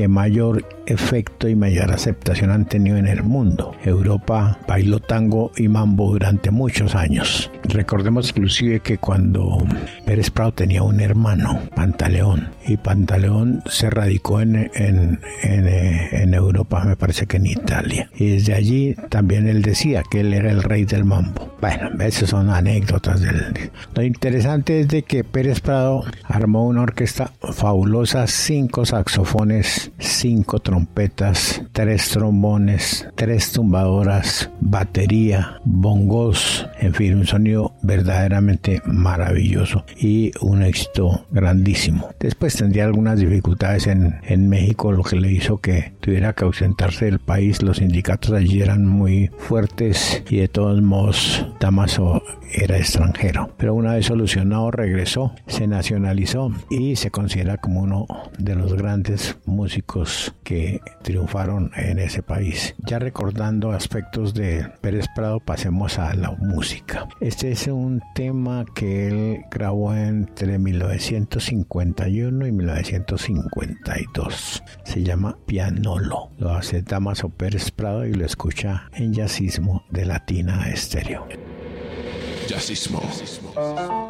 que mayor efecto y mayor aceptación han tenido en el mundo. Europa bailó tango y mambo durante muchos años. Recordemos inclusive que cuando Pérez Prado tenía un hermano, Pantaleón, y Pantaleón se radicó en Europa, me parece que en Italia, y desde allí también él decía que él era el rey del mambo. Bueno, esas son anécdotas Lo interesante es de que Pérez Prado armó una orquesta fabulosa, 5 saxofones, 5 trompetas, 3 trombones, 3 tumbadoras, batería, bongos, en fin, un sonido verdaderamente maravilloso y un éxito grandísimo. Después tendría algunas dificultades en México, lo que le hizo que tuviera que ausentarse del país. Los sindicatos allí eran muy fuertes y de todos modos Dámaso era extranjero, pero una vez solucionado regresó, se nacionalizó y se considera como uno de los grandes músicos que triunfaron en ese país. Ya recordando aspectos de Pérez Prado, pasemos a la música. Este es un tema que él grabó entre 1951 y 1952. Se llama Pianolo. Lo hace Dámaso Pérez Prado y lo escucha en Jazzismo de Latina Estéreo. Jazzismo.